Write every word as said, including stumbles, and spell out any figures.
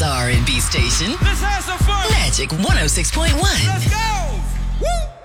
R and B station. Let's have some fun. Magic one oh six point one. Let's go. Woo!